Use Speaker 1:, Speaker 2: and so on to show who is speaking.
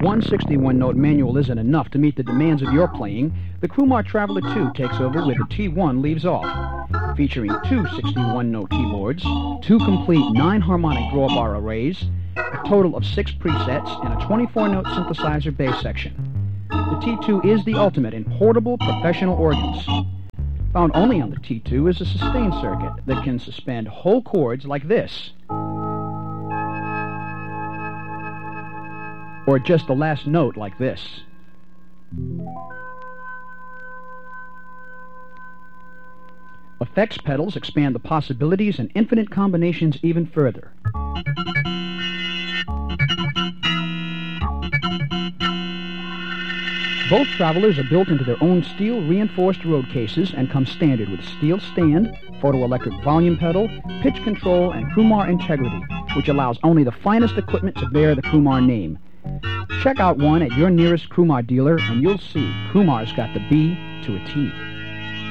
Speaker 1: one 61-note manual isn't enough to meet the demands of your playing, the Crumar Traveler 2 takes over where the T1 leaves off. Featuring two 61-note keyboards, two complete 9-harmonic drawbar arrays, a total of 6 presets, and a 24-note synthesizer bass section. The T2 is the ultimate in portable professional organs. Found only on the T2 is a sustain circuit that can suspend whole chords like this, or just the last note like this. Effects pedals expand the possibilities and infinite combinations even further. Both Travelers are built into their own steel-reinforced road cases and come standard with steel stand, photoelectric volume pedal, pitch control, and Crumar integrity, which allows only the finest equipment to bear the Crumar name. Check out one at your nearest Crumar dealer and you'll see Crumar's got the B to a T.